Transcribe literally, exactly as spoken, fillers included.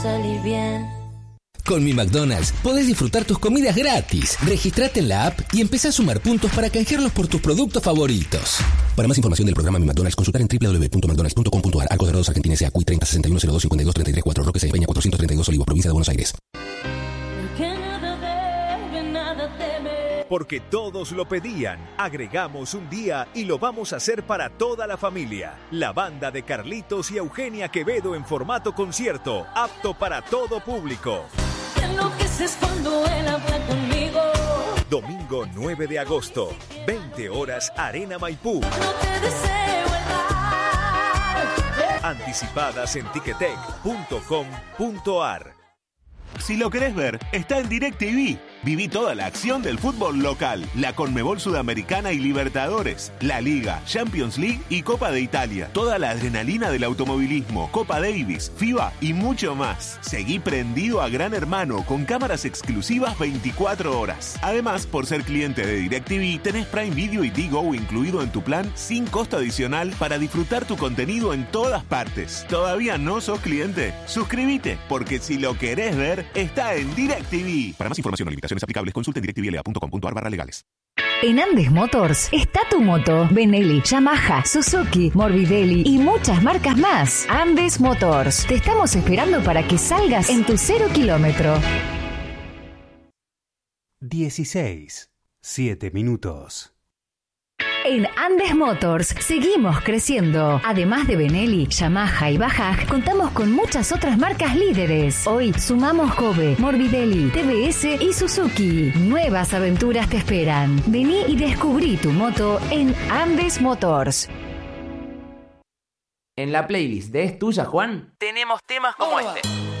salir bien. Con Mi McDonald's podés disfrutar tus comidas gratis. Registrate en la app y empezá a sumar puntos para canjearlos por tus productos favoritos. Para más información del programa Mi McDonald's, consultar en doble u doble u doble u punto mcdonalds punto com punto a r. Arcos Dorados, Argentina, S A, C U I treinta sesenta y uno cero dos cincuenta y dos treinta y tres cuatro, Roque Sáenz Peña cuatrocientos treinta y dos, Olivos, provincia de Buenos Aires. Porque todos lo pedían, agregamos un día y lo vamos a hacer para toda la familia. La banda de Carlitos y Eugenia Quevedo en formato concierto, apto para todo público. Te enloqueces cuando él habla conmigo. Domingo nueve de agosto, veinte horas, Arena Maipú. No te deseo el mal. Anticipadas en ticketek punto com punto a r. Si lo querés ver, está en DirecTV. Viví toda la acción del fútbol local, la Conmebol Sudamericana y Libertadores, la Liga, Champions League y Copa de Italia. Toda la adrenalina del automovilismo, Copa Davis, FIBA y mucho más. Seguí prendido a Gran Hermano con cámaras exclusivas veinticuatro horas. Además, por ser cliente de DirecTV, tenés Prime Video y Digo incluido en tu plan sin costo adicional para disfrutar tu contenido en todas partes. ¿Todavía no sos cliente? Suscríbete, porque si lo querés ver, está en DirecTV. Para más información o limitaciones aplicables, consulte en directvla punto com punto a r barra legales. En Andes Motors está tu moto, Benelli, Yamaha, Suzuki, Morbidelli y muchas marcas más. Andes Motors, te estamos esperando para que salgas en tu cero kilómetro. dieciséis, siete minutos. En Andes Motors seguimos creciendo. Además de Benelli, Yamaha y Bajaj, contamos con muchas otras marcas líderes. Hoy sumamos Kobe, Morbidelli, T V S y Suzuki. Nuevas aventuras te esperan. Vení y descubrí tu moto en Andes Motors. En la playlist de Es Tuya, Juan, tenemos temas como este.